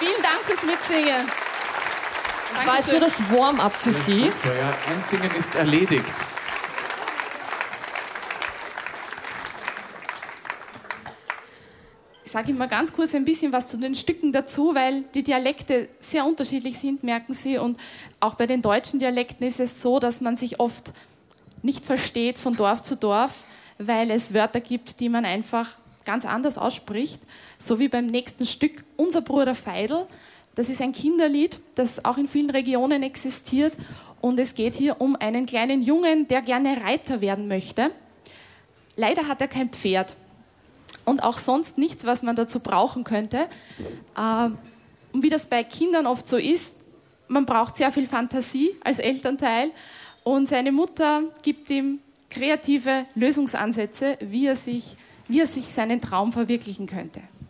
Vielen Dank fürs Mitsingen. Das war jetzt nur das Warm-up für Sie. Super, ja. Einsingen ist erledigt. Ich sage immer ganz kurz ein bisschen was zu den Stücken dazu, weil die Dialekte sehr unterschiedlich sind, merken Sie. Und auch bei den deutschen Dialekten ist es so, dass man sich oft nicht versteht von Dorf zu Dorf, weil es Wörter gibt, die man einfach ganz anders ausspricht. So wie beim nächsten Stück Unser Bruder Veidl. Das ist ein Kinderlied, das auch in vielen Regionen existiert. Und es geht hier um einen kleinen Jungen, der gerne Reiter werden möchte. Leider hat er kein Pferd. Und auch sonst nichts, was man dazu brauchen könnte. Und wie das bei Kindern oft so ist, man braucht sehr viel Fantasie als Elternteil. Und seine Mutter gibt ihm kreative Lösungsansätze, wie er sich seinen Traum verwirklichen könnte.